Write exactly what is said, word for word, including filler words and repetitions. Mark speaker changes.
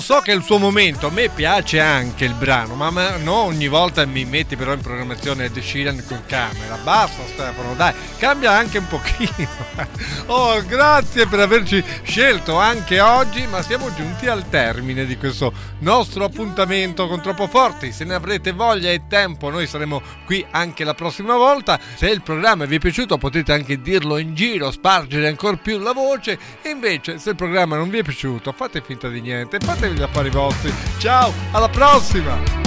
Speaker 1: So che è il suo momento, a me piace anche il brano, ma, ma no, ogni volta mi metti però in programmazione Ed Sheeran con Camera. Basta Stefano, dai, cambia anche un pochino. Oh, grazie per averci scelto anche oggi, ma siamo giunti al termine di questo nostro appuntamento con Troppo Forti. Se ne avrete voglia e tempo, noi saremo qui anche la prossima volta. Se il programma vi è piaciuto potete anche dirlo in giro, spargere ancora più la voce, e invece se il programma non vi è piaciuto fate finta di niente, fatevi gli affari vostri. Ciao, alla prossima!